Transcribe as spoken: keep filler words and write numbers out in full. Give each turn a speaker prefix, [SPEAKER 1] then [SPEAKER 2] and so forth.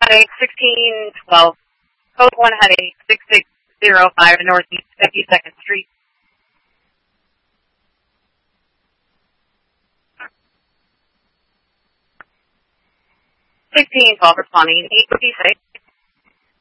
[SPEAKER 1] headache, sixteen twelve. Code one headache, six six zero five Northeast fifty-second Street. sixteen twelve responding, eight fifty-six.